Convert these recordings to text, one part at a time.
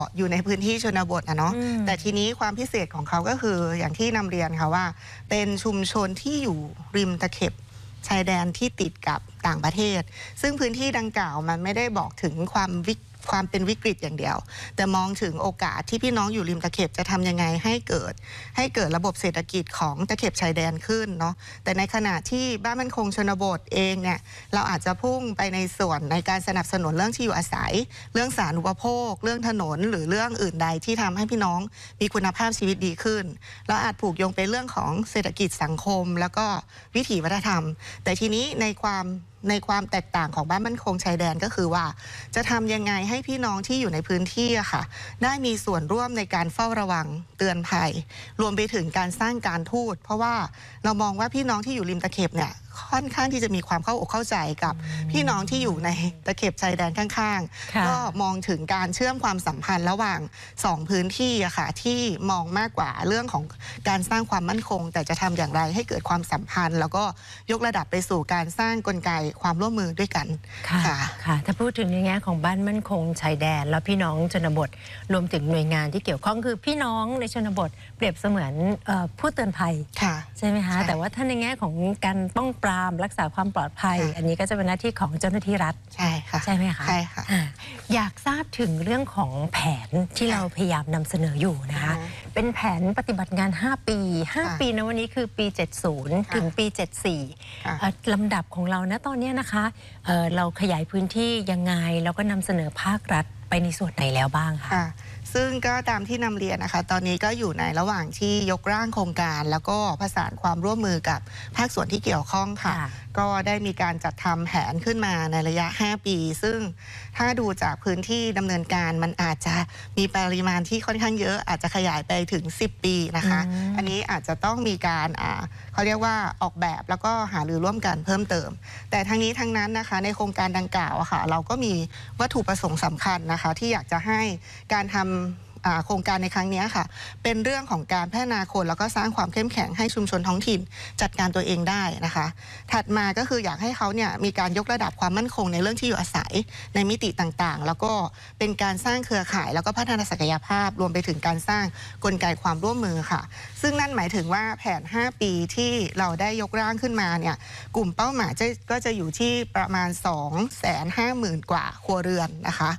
อยู่ในพื้นที่ชนบทเนาะแต่ทีนี้ความพิเศษของเขาก็คืออย่างที่นำเรียนค่ะว่าเป็นชุมชนที่อยู่ริมตะเข็บชายแดนที่ติดกับต่างประเทศซึ่งพื้นที่ดังกล่าวมันไม่ได้บอกถึงความเป็นวิกฤตอย่างเดียวแต่มองถึงโอกาสที่พี่น้องอยู่ริมตะเข็บจะทำยังไงให้เกิดระบบเศรษฐกิจของตะเข็บชายแดนขึ้นเนาะแต่ในขณะที่บ้านมั่นคงชนบทเองเนี่ยเราอาจจะพุ่งไปในส่วนในการสนับสนุนเรื่องที่อยู่อาศัยเรื่องสาธารณูปโภคเรื่องถนนหรือเรื่องอื่นใดที่ทำให้พี่น้องมีคุณภาพชีวิตดีขึ้นเราอาจผูกโยงไปเรื่องของเศรษฐกิจสังคมแล้วก็วิถีวัฒนธรรมแต่ทีนี้ในความแตกต่างของบ้านมั่นคงชายแดนก็คือว่าจะทำยังไงให้พี่น้องที่อยู่ในพื้นที่อะค่ะได้มีส่วนร่วมในการเฝ้าระวังเตือนภัยรวมไปถึงการสร้างการทูตเพราะว่าเรามองว่าพี่น้องที่อยู่ริมตะเข็บเนี่ยค่อนข้างที่จะมีความเข้าอกเข้าใจกับพี่น้องที่อยู่ในตะเข็บชายแดนข้างๆก็มองถึงการเชื่อมความสัมพันธ์ระหว่าง2พื้นที่อะค่ะที่มองมากกว่าเรื่องของการสร้างความมั่นคงแต่จะทำอย่างไรให้เกิดความสัมพันธ์แล้วก็ยกระดับไปสู่การสร้างกลไกความร่วมมือด้วยกันค่ะถ้าพูดถึงในแง่ของบ้านมั่นคงชายแดนแล้วพี่น้องชนบทรวมถึงหน่วยงานที่เกี่ยวข้องคือพี่น้องในชนบทเปรียบเสมือนผู้เตือนภัยใช่ไหมคะแต่ว่าถ้าในแง่ของการป้องปรามรักษาความปลอดภัยอันนี้ก็จะเป็นหน้าที่ของเจ้าหน้าที่รัฐใช่ค่ะใช่ไหมคะใช่ค่ะอยากทราบถึงเรื่องของแผนที่เราพยายามนำเสนออยู่นะคะเป็นแผนปฏิบัติงาน5 ปีนะวันนี้คือปี70ถึงปี74ลำดับของเรานะตอนนี้นะคะเราขยายพื้นที่ยังไงแล้วก็นำเสนอภาครัฐไปในส่วนไหนแล้วบ้างคะซึ่งก็ตามที่นำเรียนนะคะตอนนี้ก็อยู่ในระหว่างที่ยกร่างโครงการแล้วก็ประสานความร่วมมือกับภาคส่วนที่เกี่ยวข้องค่ะก็ได้มีการจัดทำแผนขึ้นมาในระยะ5 ปีซึ่งถ้าดูจากพื้นที่ดำเนินการมันอาจจะมีปริมาณที่ค่อนข้างเยอะอาจจะขยายไปถึง10 ปีนะคะอันนี้อาจจะต้องมีการเขาเรียกว่าออกแบบแล้วก็หารือร่วมกันเพิ่มเติมแต่ทั้งนี้ทั้งนั้นนะคะในโครงการดังกล่าวค่ะเราก็มีวัตถุประสงค์สำคัญนะคะที่อยากจะให้การทำโครงการในครั้งนี้ค่ะเป็นเรื่องของการพัฒนาคนแล้วก็สร้างความเข้มแข็งให้ชุมชนท้องถิ่นจัดการตัวเองได้นะคะถัดมาก็คืออยากให้เขาเนี่ยมีการยกระดับความมั่นคงในเรื่องที่อยู่อาศัยในมิติต่างๆแล้วก็เป็นการสร้างเครือข่ายแล้วก็พัฒนาศักยภาพรวมไปถึงการสร้างกลไกความร่วมมือค่ะซึ่งนั่นหมายถึงว่าแผน5 ปีที่เราได้ยกร่างขึ้นมาเนี่ยกลุ่มเป้าหมายก็จะอยู่ที่ประมาณ 250,000 กว่าครัวเรือนนะคะ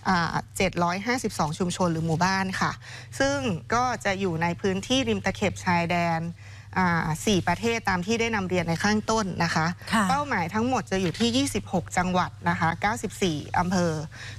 752 ชุมชนหรือหมู่บ้านค่ะซึ่งก็จะอยู่ในพื้นที่ริมตะเข็บชายแดน4 ประเทศตามที่ได้นำเรียนในข้างต้นนะคะเป้าหมายทั้งหมดจะอยู่ที่26 จังหวัดนะคะ94 อำเภอ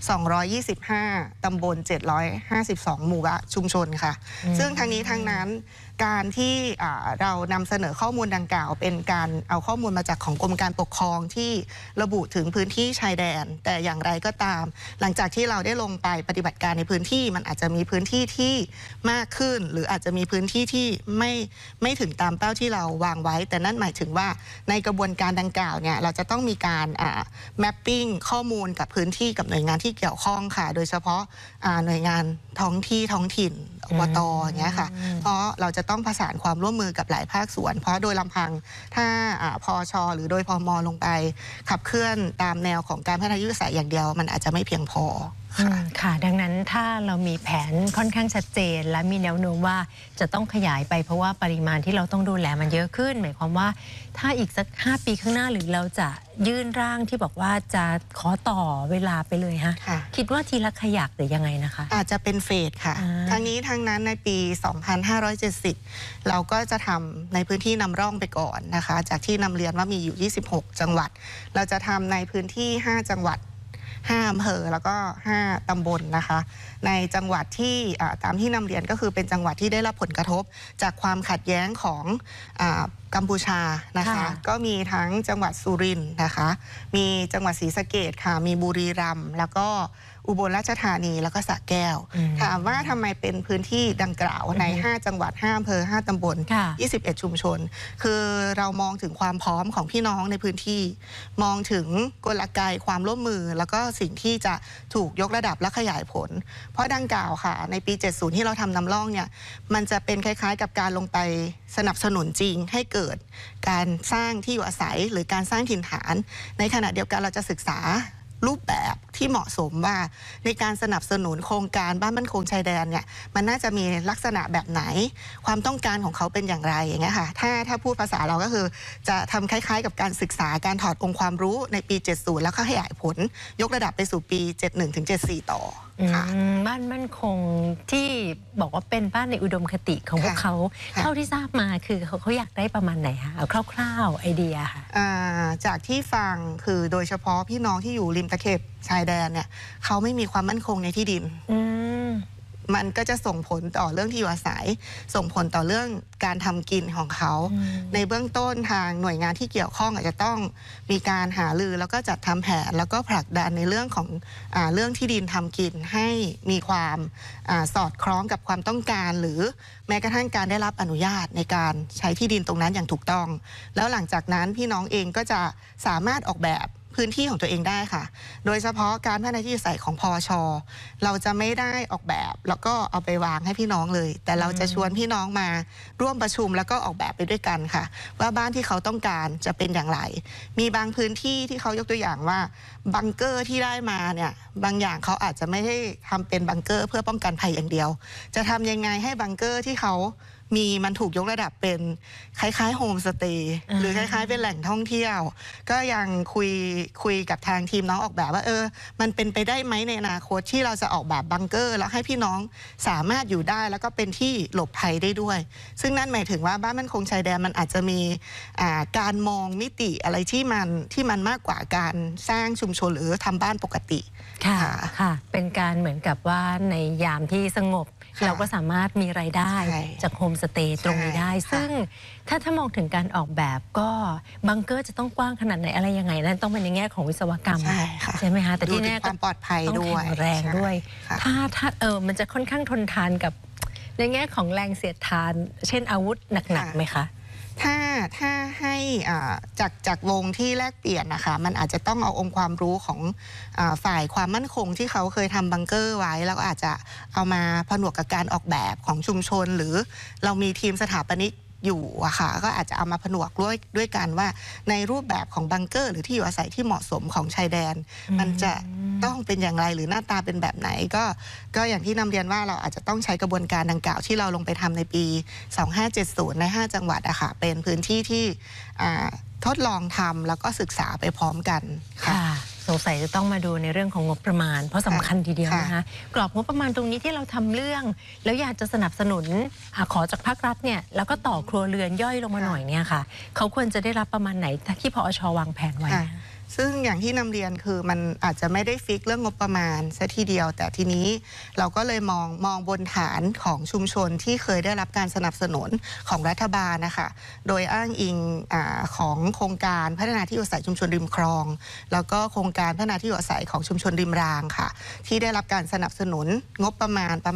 225 ตำบล 752 หมู่บ้านชุมชนค่ะซึ่งทั้งนี้ทั้งนั้นการที่เรานำเสนอข้อมูลดังกล่าวเป็นการเอาข้อมูลมาจากของกรมการปกครองที่ระบุถึงพื้นที่ชายแดนแต่อย่างไรก็ตามหลังจากที่เราได้ลงไปปฏิบัติการในพื้นที่มันอาจจะมีพื้นที่ที่มากขึ้นหรืออาจจะมีพื้นที่ที่ไม่ถึงตามเป้าที่เราวางไว้แต่นั่นหมายถึงว่าในกระบวนการดังกล่าวเนี่ยเราจะต้องมีการแมปปิ้งข้อมูลกับพื้นที่กับหน่วยงานที่เกี่ยวข้องค่ะโดยเฉพาะหน่วยงานท้องถิ่นอบต.อย่างเงี้ยค่ะเพราะเราจะต้องประสานความร่วมมือกับหลายภาคส่วนเพราะโดยลำพังถ้าพช.หรือโดยพม.ลงไปขับเคลื่อนตามแนวของการพัฒนายุทธศาสตร์อย่างเดียวมันอาจจะไม่เพียงพอค่ะดังนั้นถ้าเรามีแผนค่อนข้างชัดเจนและมีแนวโน้มว่าจะต้องขยายไปเพราะว่าปริมาณที่เราต้องดูแลมันเยอะขึ้นหมายความว่าถ้าอีกสัก5 ปีข้างหน้าหรือเราจะยื่นร่างที่บอกว่าจะขอต่อเวลาไปเลยฮะคิดว่าทีละขยักหรือยังไงนะคะอาจจะเป็นเฟสค่ะทั้งนี้ทั้งนั้นในปี 2570 เราก็จะทำในพื้นที่นำร่องไปก่อนนะคะจากที่นำเรียนว่ามีอยู่26 จังหวัดเราจะทำในพื้นที่5 จังหวัด5 อำเภอแล้วก็5 ตำบลนะคะในจังหวัดที่ตามที่นำเรียนก็คือเป็นจังหวัดที่ได้รับผลกระทบจากความขัดแย้งของกัมพูชานะคะก็มีทั้งจังหวัดสุรินทร์นะคะมีจังหวัดศรีสะเกษค่ะมีบุรีรัมย์แล้วก็อุบลราชธานีแล้วก็สระแก้วถามว่าทำไมเป็นพื้นที่ดังกล่าวใน5 จังหวัด5 อำเภอ5 ตำบล21 ชุมชนคือเรามองถึงความพร้อมของพี่น้องในพื้นที่มองถึงกลไกความร่วมมือแล้วก็สิ่งที่จะถูกยกระดับและขยายผลเพราะดังกล่าวค่ะในปี70ที่เราทำนำร่องเนี่ยมันจะเป็นคล้ายๆกับการลงไปสนับสนุนจริงให้เกิดการสร้างที่อยู่อาศัยหรือการสร้างถิ่นฐานในขณะเดียวกันเราจะศึกษารูปแบบที่เหมาะสมว่าในการสนับสนุนโครงการบ้านมั่นคงชายแดนเนี่ยมันน่าจะมีลักษณะแบบไหนความต้องการของเขาเป็นอย่างไรอย่างเงี้ยค่ะถ้าพูดภาษาเราก็คือจะทำคล้ายๆกับการศึกษาการถอดองค์ความรู้ในปี 70 แล้วก็ขยายผลยกระดับไปสู่ปี 71 ถึง 74 ต่อบ้านมั่นคงที่บอกว่าเป็นบ้านในอุดมคติของพวกเขาเท่าที่ทราบมาคือเขาอยากได้ประมาณไหนคะเอาคร่าวๆไอเดียค่ะจากที่ฟังคือโดยเฉพาะพี่น้องที่อยู่ริมตะเข็บชายแดนเนี่ยเขาไม่มีความมั่นคงในที่ดินมันก็จะส่งผลต่อเรื่องที่อยู่อาศัยส่งผลต่อเรื่องการทำกินของเขาในเบื้องต้นทางหน่วยงานที่เกี่ยวข้องอาจจะต้องมีการหารือแล้วก็จัดทำแผนแล้วก็ผลักดันในเรื่องของเรื่องที่ดินทำกินให้มีความสอดคล้องกับความต้องการหรือแม้กระทั่งการได้รับอนุญาตในการใช้ที่ดินตรงนั้นอย่างถูกต้องแล้วหลังจากนั้นพี่น้องเองก็จะสามารถออกแบบพื้นที่ของตัวเองได้ค่ะโดยเฉพาะการพัฒนาที่อยู่อาศัยของพวช.เราจะไม่ได้ออกแบบแล้วก็เอาไปวางให้พี่น้องเลยแต่เราจะชวนพี่น้องมาร่วมประชุมแล้วก็ออกแบบไปด้วยกันค่ะว่าบ้านที่เขาต้องการจะเป็นอย่างไรมีบางพื้นที่ที่เขายกตัวอย่างว่าบังเกอร์ที่ได้มาเนี่ยบางอย่างเขาอาจจะไม่ได้ทำเป็นบังเกอร์เพื่อป้องกันภัยอย่างเดียวจะทำยังไงให้บังเกอร์ที่เขามันถูกยกระดับเป็นคล้ายๆโฮมสเตย์หรือคล้ายๆเป็นแหล่งท่องเที่ยวก็ยังคุยกับทางทีมน้องออกแบบว่ามันเป็นไปได้ไหมในอนาคตที่เราจะออกแบบบังเกอร์แล้วให้พี่น้องสามารถอยู่ได้แล้วก็เป็นที่หลบภัยได้ด้วยซึ่งนั่นหมายถึงว่าบ้านมั่นคงชายแดนมันอาจจะมีการมองมิติอะไรที่มันมากกว่าการสร้างชุมชนหรือทำบ้านปกติค่ะเป็นการเหมือนกับว่าในยามที่สงบเราก็สามารถมีรายได้จากโฮมสเตย์ตรงนี้ได้ซึ่งถ้ามองถึงการออกแบบก็บังเกอร์จะต้องกว้างขนาดไหนอะไรยังไงนั่นต้องเป็นในแง่ของวิศวกรรมใช่ไหมคะแต่ที่แน่ความปลอดภัยด้วยแข็งแรงด้วยถ้ามันจะค่อนข้างทนทานกับในแง่ของแรงเสียดทานเช่นอาวุธหนักๆไหมคะถ้าให้จากวงที่แลกเปลี่ยนนะคะมันอาจจะต้องเอาองค์ความรู้ของฝ่ายความมั่นคงที่เขาเคยทำบังเกอร์ไว้แล้วก็อาจจะเอามาผนวกกับการออกแบบของชุมชนหรือเรามีทีมสถาปนิกอยู่อะค่ะก็อาจจะเอามาผนวกด้วยกันว่าในรูปแบบของบังเกอร์หรือที่อยู่อาศัยที่เหมาะสมของชายแดนมันจะต้องเป็นอย่างไรหรือหน้าตาเป็นแบบไหนก็อย่างที่นำเรียนว่าเราอาจจะต้องใช้กระบวนการดังกล่าวที่เราลงไปทำในปี 2570 ใน 5 จังหวัดอะค่ะเป็นพื้นที่ที่ทดลองทำแล้วก็ศึกษาไปพร้อมกันค่ะสงสัยจะต้องมาดูในเรื่องของงบประมาณเพราะสำคัญทีเดียวนะคะกรอบงบประมาณตรงนี้ที่เราทำเรื่องแล้วอยากจะสนับสนุนขอจากภาครัฐเนี่ยแล้วก็ต่อครัวเรือนย่อยลงมาหน่อยเนี่ยค่ะเขาควรจะได้รับประมาณไหนที่พอช.วางแผนไว้ซึ่งอย่างที่นำเรียนคือมันอาจจะไม่ได้ฟิกเรื่องงบประมาณซะทีเดียวแต่ทีนี้เราก็เลยมองบนฐานของชุมชนที่เคยได้รับการสนับสนุนของรัฐบาลนะคะโดยอ้างอิงของโครงการพัฒนาที่อยู่อาศัยชุมชนริมคลองแล้วก็โครงการพัฒนาที่อยู่อาศัยของชุมชนริมรางค่ะที่ได้รับการสนับสนุนงบประมาณ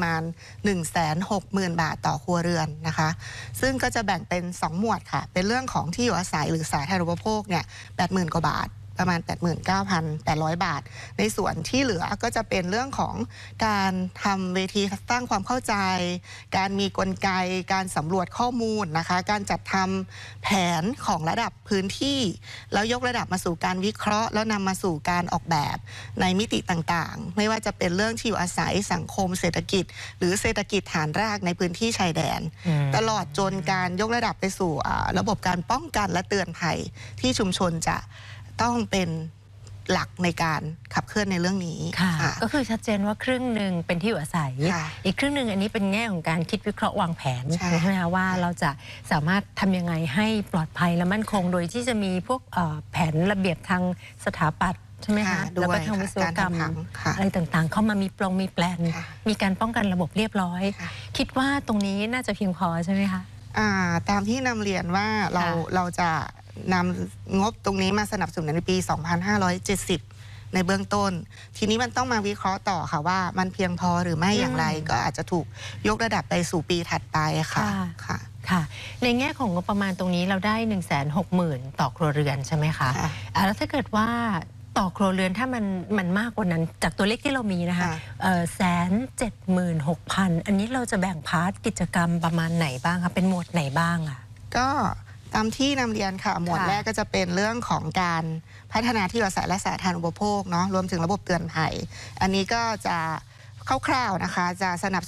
160,000 บาทต่อครัวเรือนนะคะซึ่งก็จะแบ่งเป็น2หมวดค่ะเป็นเรื่องของที่อยู่อาศัยหรือสาธารณูปโภคเนี่ย 80,000 กว่าบาทประมาณ 89,800 บาทในส่วนที่เหลือก็จะเป็นเรื่องของการทำเวทีสร้างความเข้าใจการมีกลไกการสำรวจข้อมูลนะคะการจัดทำแผนของระดับพื้นที่แล้วยกระดับมาสู่การวิเคราะห์แล้วนำมาสู่การออกแบบในมิติต่างๆไม่ว่าจะเป็นเรื่องที่อยู่อาศัยสังคมเศรษฐกิจหรือเศรษฐกิจฐานรากในพื้นที่ชายแดนตลอดจนการยกระดับไปสู่ระบบการป้องกันและเตือนภัยที่ชุมชนจะต้องเป็นหลักในการขับเคลื่อนในเรื่องนี้ค่ะก็คือชัดเจนว่าครึ่งหนึ่งเป็นที่อยู่อาศัยอีกครึ่งหนึ่งอันนี้เป็นแง่ของการคิดวิเคราะห์วางแผนใช่ไหมคะว่าเราจะสามารถทำยังไงให้ปลอดภัยและมั่นคงโดยที่จะมีพวกแผนระเบียบทางสถาปัตย์ใช่ไหมคะแล้วก็ทางวิศวกรรมอะไรต่างๆเข้ามามีแปลนมีการป้องกันระบบเรียบร้อยคิดว่าตรงนี้น่าจะเพียงพอใช่ไหมคะตามที่นำเรียนว่าเราจะนำงบตรงนี้มาสนับสนุนในปี 2570 ในเบื้องต้นทีนี้มันต้องมาวิเคราะห์ต่อค่ะว่ามันเพียงพอหรือไม่อย่างไรก็อาจจะถูกยกระดับไปสู่ปีถัดไปค่ะค่ะในแง่ของงบประมาณตรงนี้เราได้ 160,000 ต่อครัวเรือนใช่ไหมคะแล้วถ้าเกิดว่าต่อครัวเรือนถ้ามันมากกว่านั้นจากตัวเลขที่เรามีนะคะ176,000อันนี้เราจะแบ่งพาร์ทกิจกรรมประมาณไหนบ้างคะเป็นหมวดไหนบ้างก็ตามที่นำเรียนค่ะหมวดแรกก็จะเป็นเรื่องของการพัฒนาที่อยู่อาศัยและสาธารณูปโภคเนาะรวมถึงระบบเตือนภัยอันนี้ก็จะคร่าวๆนะคะจะสนับส